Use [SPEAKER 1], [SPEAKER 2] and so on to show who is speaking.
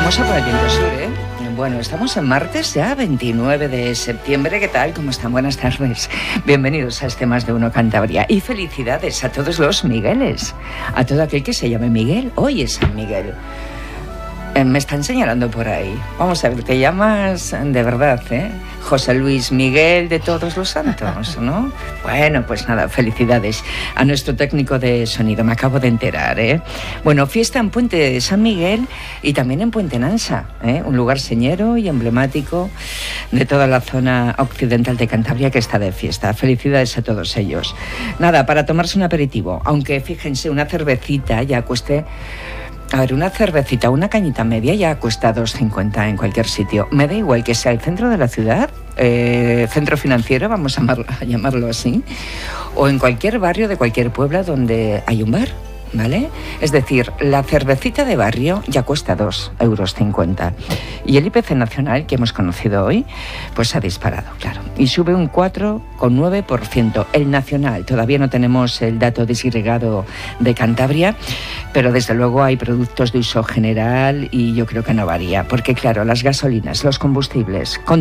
[SPEAKER 1] Vamos a por el viento sur, ¿eh? Bueno, estamos en martes ya, 29 de septiembre. ¿Qué tal? ¿Cómo están? Buenas tardes. Bienvenidos a este Más de Uno Cantabria. Y felicidades a todos los Migueles. A todo aquel que se llame Miguel. Hoy es San Miguel. Me están señalando por ahí. Vamos a ver, te llamas de verdad, ¿eh? José Luis Miguel de Todos los Santos, ¿no? Bueno, pues nada, felicidades a nuestro técnico de sonido. Me acabo de enterar, ¿eh? Bueno, fiesta en Puente de San Miguel y también en Puente Nansa, ¿eh? Un lugar señero y emblemático de toda la zona occidental de Cantabria que está de fiesta. Felicidades a todos ellos. Nada, para tomarse un aperitivo, aunque fíjense, una cervecita ya cueste... A ver, una cervecita, una cañita media ya cuesta 2,50 en cualquier sitio. Me da igual que sea el centro de la ciudad, centro financiero, vamos a llamarlo así, o en cualquier barrio de cualquier pueblo donde hay un bar, ¿vale? Es decir, la cervecita de barrio ya cuesta 2,50 euros. Y el IPC nacional que hemos conocido hoy, pues ha disparado, claro. Y sube un 4,9%. El nacional, todavía no tenemos el dato disgregado de Cantabria, pero desde luego hay productos de uso general y yo creo que no varía. Porque claro, las gasolinas, los combustibles...